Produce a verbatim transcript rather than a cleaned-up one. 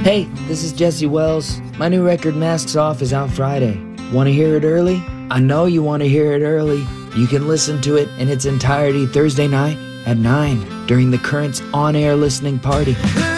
Hey, this is Jesse Wells. My new record, Masks Off, is out Friday. Want to hear it early? I know you want to hear it early. You can listen to it in its entirety Thursday night at nine during the Currents on-air listening party.